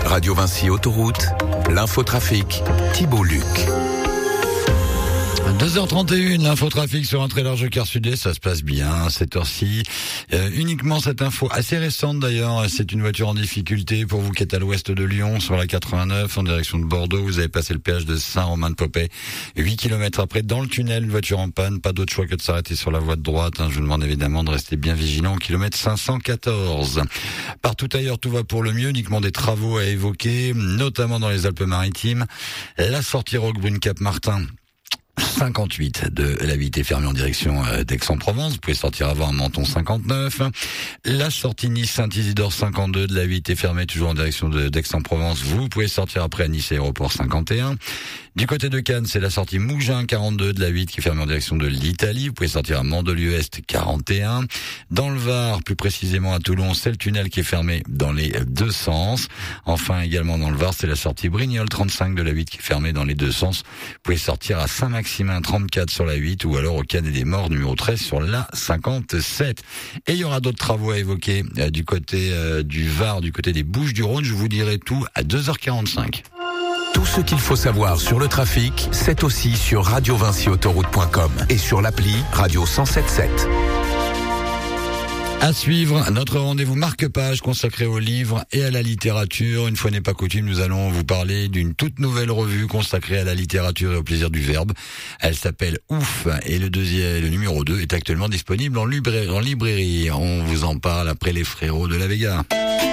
Radio Vinci Autoroute, l'infotrafic, Thibault Luc. 2h31, l'infotrafic sur un très large quart sud-est, ça se passe bien à cette heure-ci. Uniquement cette info assez récente d'ailleurs, c'est une voiture en difficulté pour vous qui êtes à l'ouest de Lyon sur la 89 en direction de Bordeaux. Vous avez passé le péage de Saint-Romain-de-Popey, 8 km après dans le tunnel, une voiture en panne, pas d'autre choix que de s'arrêter sur la voie de droite. Je vous demande évidemment de rester bien vigilant au kilomètre 514. Partout ailleurs, tout va pour le mieux, uniquement des travaux à évoquer, notamment dans les Alpes-Maritimes. La sortie Roquebrune-Cap-Martin 58 de la Vitte est fermée en direction d'Aix-en-Provence. Vous pouvez sortir avant à Menton 59. La sortie Nice-Saint-Isidore 52 de la Vitte est fermée toujours en direction d'Aix-en-Provence. Vous pouvez sortir après à Nice Aéroport 51. Du côté de Cannes, c'est la sortie Mougins 42 de la Vitte qui est fermée en direction de l'Italie. Vous pouvez sortir à Mandelieu-Est 41. Dans le Var, plus précisément à Toulon, c'est le tunnel qui est fermé dans les deux sens. Enfin, également dans le Var, c'est la sortie Brignoles 35 de la Vitte qui est fermée dans les deux sens. Vous pouvez sortir à Saint-Maximin 34 sur la 8 ou alors au Canet des Morts numéro 13 sur la 57. Et il y aura d'autres travaux à évoquer du côté du Var, du côté des Bouches-du-Rhône. Je vous dirai tout à 2h45. Tout ce qu'il faut savoir sur le trafic, c'est aussi sur radiovinciautoroute.com et sur l'appli Radio 107.7. À suivre, notre rendez-vous marque-page consacré aux livres et à la littérature. Une fois n'est pas coutume, nous allons vous parler d'une toute nouvelle revue consacrée à la littérature et au plaisir du verbe. Elle s'appelle Ouf et le numéro 2 est actuellement disponible en librairie. On vous en parle après les frérots de la Vega.